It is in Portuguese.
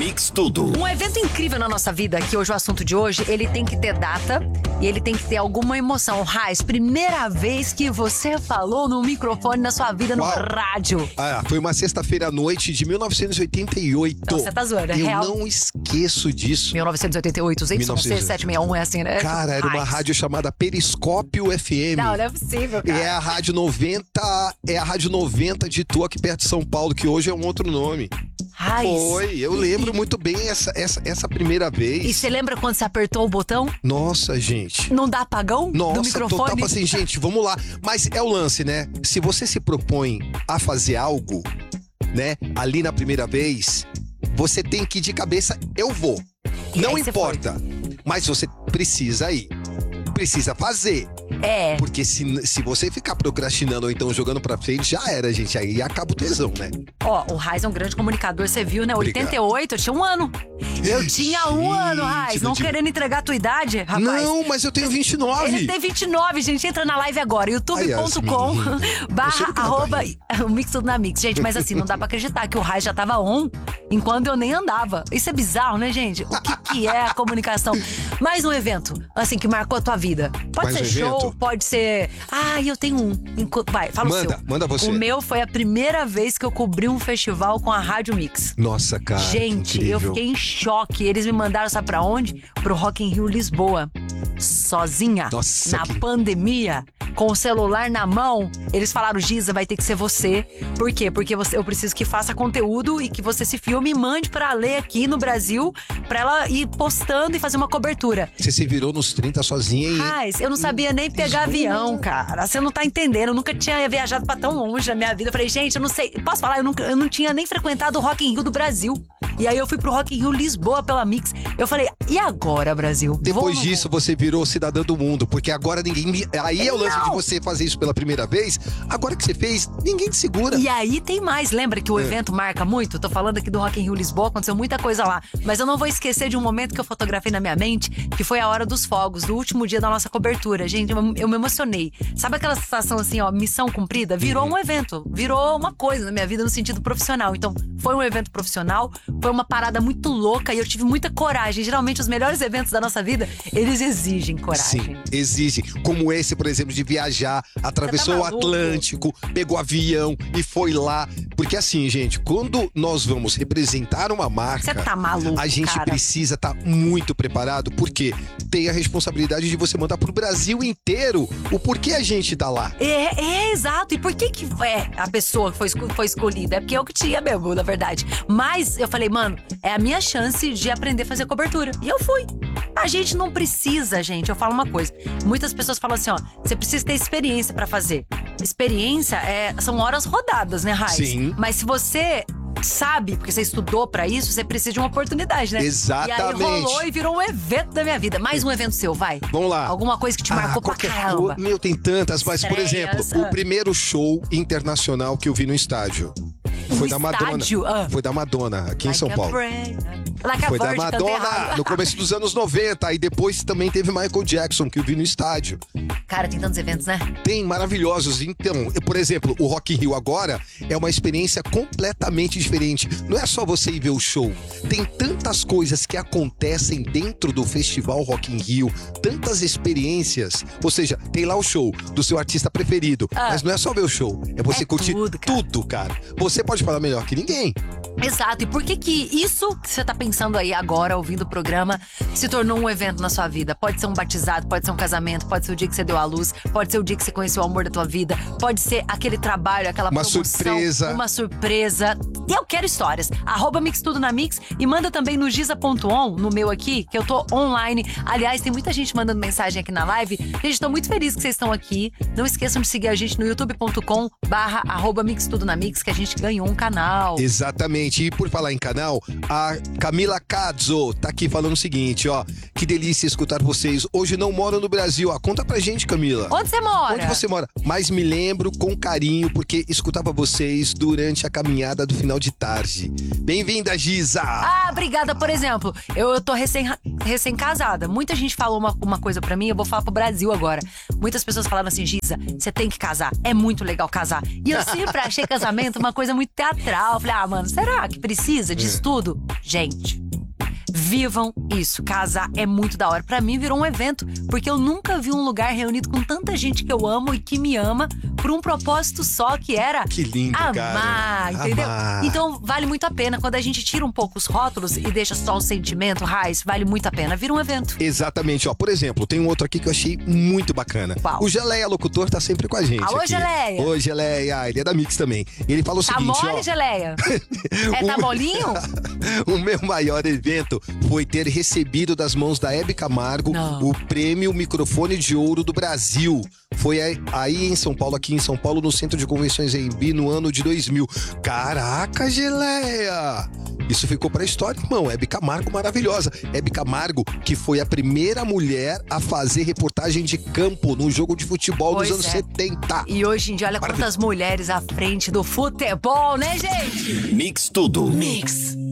Mix Tudo. Um evento incrível na nossa vida, que hoje o assunto de hoje, ele tem que ter data e ele tem que ter alguma emoção. Raiz, primeira vez que você falou no microfone na sua vida, no rádio. Foi uma sexta-feira à noite de 1988. Não, você tá zoando, é Eu real? não esqueço disso. 1988, ZYC761, é assim, né? Cara, era uma rádio chamada Periscópio FM. Não é possível, cara. É a Rádio 90 de Itu, aqui perto de São Paulo, que hoje é um outro nome. Raiz. Foi, eu lembro muito bem essa primeira vez. E você lembra quando você apertou o botão? Nossa, gente. Não dá apagão do Nossa, microfone? total assim, gente, vamos lá. Mas é o lance, né? Se você se propõe a fazer algo, né, ali na primeira vez, você tem que ir de cabeça, eu vou. Não importa, mas você precisa ir. Precisa fazer. É. Porque se você ficar procrastinando ou então jogando pra frente, já era, gente. Aí acaba o tesão, né? Ó, o Raiz é um grande comunicador, você viu, né? Obrigado. 88, eu tinha 1 ano. Eu tinha 1 ano, Raiz. Não querendo entregar a tua idade, rapaz. Não, mas eu tenho 29. Ele tem 29, gente. Entra na live agora. youtube.com/arroba o Mix Tudo na Mix. Gente, mas assim, não dá pra acreditar que o Raiz já tava on enquanto eu nem andava. Isso é bizarro, né, gente? O que é a comunicação? Mais um evento, assim, que marcou a tua vida. Pode Mais ser um show, evento? pode ser... eu tenho um. Vai, fala o seu. Manda você. O meu foi a primeira vez que eu cobri um festival com a Rádio Mix. Nossa, cara, gente, eu fiquei em choque. Eles me mandaram, sabe pra onde? Pro Rock in Rio Lisboa. Sozinha. Nossa, na pandemia, com o celular na mão. Eles falaram, Giza, vai ter que ser você. Por quê? Porque eu preciso que faça conteúdo e que você se filme e mande pra ler aqui no Brasil, pra ela ir postando e fazer uma cobertura. Você se virou nos 30 sozinha e... Mas eu não sabia nem pegar avião, cara. Você não tá entendendo. Eu nunca tinha viajado pra tão longe na minha vida. Eu falei, gente, eu não sei. Posso falar? Eu não tinha nem frequentado o Rock in Rio do Brasil. E aí eu fui pro Rock in Rio Lisboa pela Mix. Eu falei, e agora, Brasil? Depois disso, você virou cidadã do mundo. Porque agora ninguém... Aí é o lance de você fazer isso pela primeira vez. Agora que você fez, ninguém te segura. E aí tem mais. Lembra que o evento marca muito? Tô falando aqui do Rock in Rio Lisboa. Aconteceu muita coisa lá. Mas eu não vou esquecer de um momento que eu fotografei na minha mente, que foi a hora dos fogos, do último dia da nossa cobertura. Gente, eu me emocionei. Sabe aquela sensação assim, ó, missão cumprida? Virou um evento. Virou uma coisa na minha vida no sentido profissional. Então, foi um evento profissional. Foi uma parada muito louca e eu tive muita coragem. Geralmente, os melhores eventos da nossa vida, eles exigem coragem. Sim, exigem. Como esse, por exemplo, de viajar, atravessou o Atlântico, pegou avião e foi lá. Porque assim, gente, quando nós vamos representar uma marca... Você tá maluco, a gente precisa estar muito preparado, porque tem a responsabilidade de você mandar pro Brasil inteiro o porquê a gente tá lá. Exato. E por que a pessoa que foi escolhida? É porque eu que tinha mesmo, na verdade. Mas eu falei, mano, é a minha chance de aprender a fazer cobertura. E eu fui. A gente não precisa, gente. Eu falo uma coisa. Muitas pessoas falam assim, ó, você precisa ter experiência pra fazer. Experiência são horas rodadas, né, Raiz? Sim. Mas se você sabe, porque você estudou pra isso, você precisa de uma oportunidade, né? Exatamente. E aí rolou e virou um evento da minha vida. Mais um evento seu, vai. Vamos lá. Alguma coisa que te marcou pra caramba. Meu, tem tantas, mas por exemplo, o primeiro show internacional que eu vi no estádio foi da Madonna. Foi da Madonna, aqui em São Paulo. Foi da Madonna no começo dos anos 90. E depois também teve Michael Jackson, que eu vi no estádio. Cara, tem tantos eventos, né? Tem, maravilhosos. Então, por exemplo, o Rock in Rio agora é uma experiência completamente diferente. Não é só você ir ver o show. Tem tantas coisas que acontecem dentro do Festival Rock in Rio, tantas experiências. Ou seja, tem lá o show do seu artista preferido. Mas não é só ver o show, é você curtir tudo, cara. Você pode falar melhor que ninguém. Exato. E por que isso que você tá pensando aí agora, ouvindo o programa, se tornou um evento na sua vida? Pode ser um batizado, pode ser um casamento, pode ser o dia que você deu à luz, pode ser o dia que você conheceu o amor da tua vida, pode ser aquele trabalho, aquela promoção, uma surpresa. Eu quero histórias. @Mix Tudo na Mix e manda também no giza.on, no meu aqui, que eu tô online. Aliás, tem muita gente mandando mensagem aqui na live. Gente, tô muito feliz que vocês estão aqui. Não esqueçam de seguir a gente no youtube.com/@Mix Tudo na Mix, que a gente ganhou um canal. Exatamente. E por falar em canal, a Camila Cazzo tá aqui falando o seguinte, ó. Que delícia escutar vocês. Hoje não moro no Brasil. Conta pra gente, Camila. Onde você mora? Onde você mora? Mas me lembro com carinho, porque escutava vocês durante a caminhada do final de tarde. Bem-vinda, Giza! Obrigada. Por exemplo, eu tô recém-casada. Muita gente falou uma coisa pra mim, eu vou falar pro Brasil agora. Muitas pessoas falavam assim, Giza, você tem que casar. É muito legal casar. E eu sempre achei casamento uma coisa muito teatral. Eu falei, mano, será que precisa disso tudo? Gente, vivam isso. Casar é muito da hora. Pra mim virou um evento, porque eu nunca vi um lugar reunido com tanta gente que eu amo e que me ama por um propósito só, que era Que lindo, amar, cara. entendeu? Amar. Então vale muito a pena. Quando a gente tira um pouco os rótulos e deixa só o sentimento, raiz, vale muito a pena. Vira um evento. Exatamente, ó. Por exemplo, tem um outro aqui que eu achei muito bacana. Qual? O Geleia Locutor tá sempre com a gente. Alô, aqui. Geleia. Oi, Geleia. Ele é da Mix também. E ele fala o Tá seguinte, mole, ó. Geleia? Tá molinho? O meu maior evento foi ter recebido das mãos da Hebe Camargo Não. o prêmio Microfone de Ouro do Brasil. Foi aí em São Paulo, aqui em São Paulo, no Centro de Convenções AMB, no ano de 2000. Caraca, Geleia! Isso ficou pra história, irmão. Hebe Camargo maravilhosa. Hebe Camargo, que foi a primeira mulher a fazer reportagem de campo num jogo de futebol Pois dos anos é. 70. E hoje em dia, olha quantas mulheres à frente do futebol, né, gente? Mix Tudo. Mix.